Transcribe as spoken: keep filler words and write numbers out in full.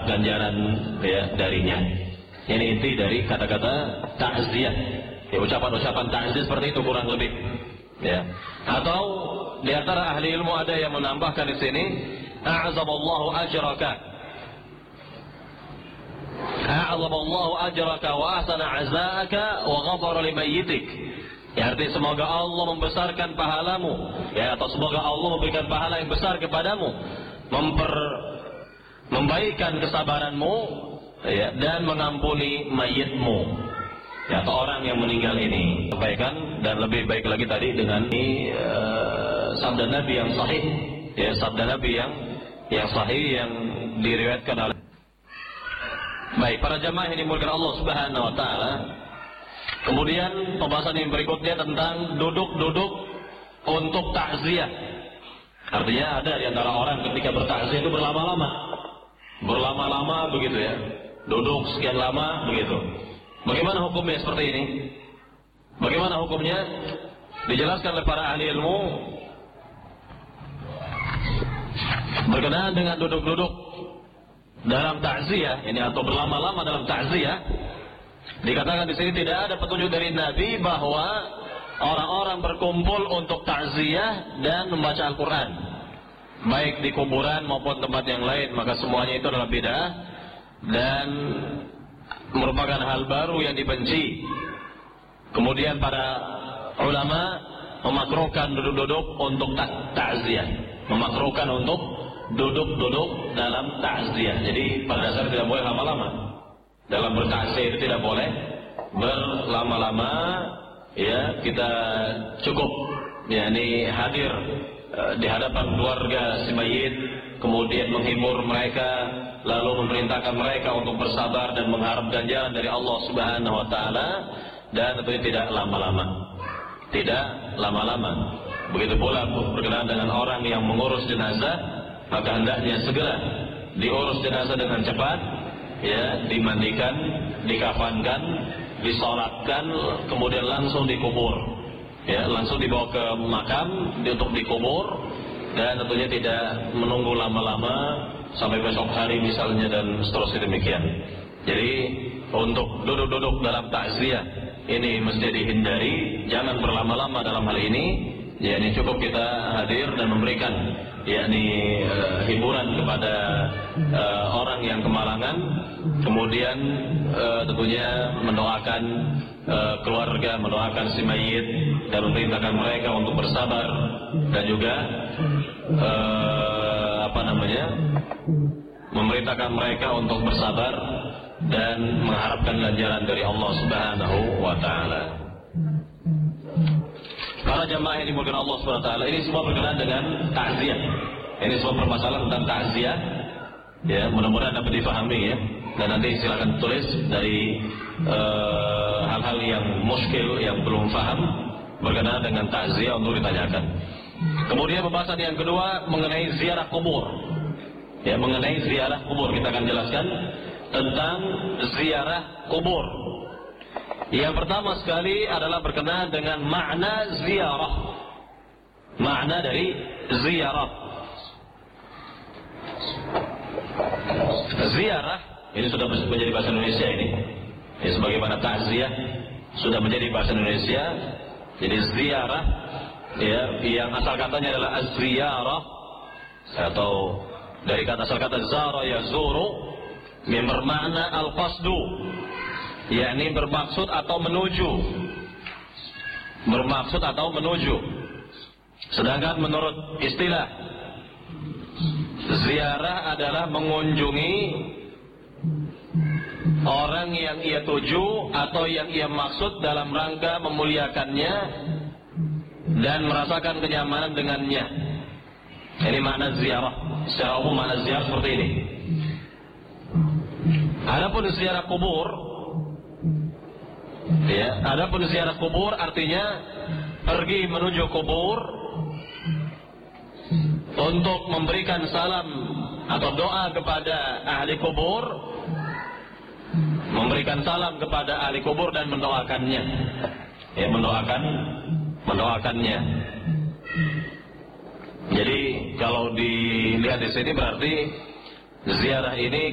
mengharap ganjaran ya darinya. Ini inti dari kata-kata ta'ziyah. Ya, ucapan-ucapan ta'ziyah seperti itu kurang lebih. Ya. Atau di antara ahli ilmu ada yang menambahkan di sini, a'zaballahu ajraka. A'zaballahu ajraka wa ahsana 'azaaka wa ghafara limayyitik. Ya, artinya semoga Allah membesarkan pahalamu, ya, atau semoga Allah memberikan pahala yang besar kepadamu, memper membaikkan kesabaranmu, ya, dan mengampuni mayitmu, ya, atau orang yang meninggal ini. Sampaikan, dan lebih baik lagi tadi dengan ini uh, sabda Nabi yang sahih, ya, sabda Nabi yang yang sahih yang diriwayatkan oleh. Baik, para jamaah yang dimulakan Allah Subhanahu wa taala. Kemudian pembahasan yang berikutnya tentang duduk-duduk untuk takziah. Artinya ada di antara orang ketika bertakziah itu berlama-lama. Berlama-lama begitu ya. Duduk sekian lama begitu. Bagaimana hukumnya seperti ini? Bagaimana hukumnya? Dijelaskan oleh para ahli ilmu berkenaan dengan duduk-duduk dalam takziah ini atau berlama-lama dalam takziah. Dikatakan di sini tidak ada petunjuk dari Nabi bahwa orang-orang berkumpul untuk takziah dan membaca Al-Quran, baik di kuburan maupun tempat yang lain, maka semuanya itu adalah bid'ah dan merupakan hal baru yang dibenci. Kemudian para ulama memakruhkan duduk-duduk untuk takziah, memakruhkan untuk duduk-duduk dalam takziah. Jadi pada dasarnya tidak boleh lama-lama dalam bertakziah, itu tidak boleh berlama-lama. Ya, kita cukup yakni hadir uh, di hadapan keluarga si mayit, kemudian menghibur mereka, lalu memerintahkan mereka untuk bersabar dan mengharap ganjaran dari Allah Subhanahu wa taala, dan tentunya tidak lama-lama. Tidak lama-lama. Begitu pula berkenaan dengan orang yang mengurus jenazah, maka hendaknya segera diurus jenazah dengan cepat, ya, dimandikan, dikafankan, disolatkan, kemudian langsung dikubur, ya, langsung dibawa ke makam untuk dikubur, dan tentunya tidak menunggu lama-lama sampai besok hari misalnya dan seterusnya demikian. Jadi untuk duduk-duduk dalam takziah ini mesti dihindari, jangan berlama-lama dalam hal ini. Ya, ini cukup kita hadir dan memberikan yakni uh, hiburan kepada uh, orang yang kemalangan, kemudian uh, tentunya mendoakan uh, keluarga, mendoakan si mayit, dan memerintahkan mereka untuk bersabar, dan juga uh, apa namanya memerintahkan mereka untuk bersabar dan mengharapkan ganjaran dari Allah Subhanahu wa taala. Para jamaah yang dimuliakan Allah Subhanahu wa taala, ini semua berkenaan dengan takziah. Ini semua permasalahan tentang takziah. Ya, mudah-mudahan dapat difahami ya. Dan nanti silakan tulis dari uh, hal-hal yang muskil, yang belum paham berkenaan dengan takziah untuk ditanyakan. Kemudian pembahasan yang kedua mengenai ziarah kubur. Ya, mengenai ziarah kubur kita akan jelaskan tentang ziarah kubur. Yang pertama sekali adalah berkenaan dengan makna ziarah. Makna dari ziarah. Ziarah ini sudah menjadi bahasa Indonesia ini. Ya, sebagaimana takziah sudah menjadi bahasa Indonesia. Jadi ziarah, ya, yang asal katanya adalah az-ziyarah, atau dari kata asal kata zara yazuru, yang bermakna al-qasdu, yakni bermaksud atau menuju, bermaksud atau menuju. Sedangkan menurut istilah, ziarah adalah mengunjungi orang yang ia tuju atau yang ia maksud dalam rangka memuliakannya dan merasakan kenyamanan dengannya. Ini makna ziarah. Secara umum makna ziarah seperti ini. Adapun ziarah kubur, ya, adapun ziarah kubur artinya pergi menuju kubur untuk memberikan salam atau doa kepada ahli kubur, memberikan salam kepada ahli kubur dan mendoakannya, ya, mendoakan, mendoakannya. Jadi kalau dilihat di sini berarti ziarah ini